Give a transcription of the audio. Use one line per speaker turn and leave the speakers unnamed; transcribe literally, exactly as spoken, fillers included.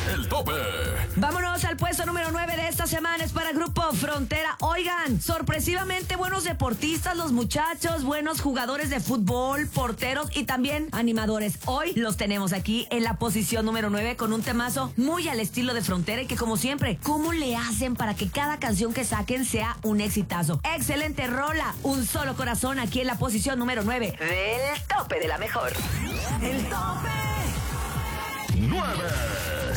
El tope.
Vámonos al puesto número nueve de esta semana. Es para Grupo Frontera. Oigan, sorpresivamente buenos deportistas los muchachos, buenos jugadores de fútbol, porteros y también animadores. Hoy los tenemos aquí en la posición número nueve con un temazo muy al estilo de Frontera y que, como siempre, ¿cómo le hacen para que cada canción que saquen sea un exitazo? Excelente rola, Un Solo Corazón, aquí en la posición número nueve del tope de la mejor. El tope
nueve.